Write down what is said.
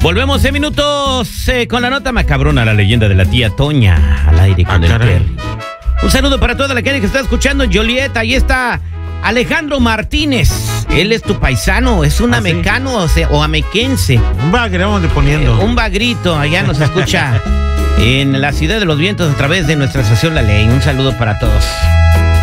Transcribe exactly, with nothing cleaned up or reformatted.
Volvemos en minutos eh, con la nota macabrona, la leyenda de la tía Toña, al aire con Ah, el caray. Terry. Un saludo para toda la gente que está escuchando. Joliet, ahí está Alejandro Martínez. Él es tu paisano, es un ¿Ah, sí? amecano o, sea, o amequense. Un bagre, vamos de poniendo. Eh, un bagrito, allá nos escucha en la ciudad de los vientos a través de nuestra estación La Ley. Un saludo para todos.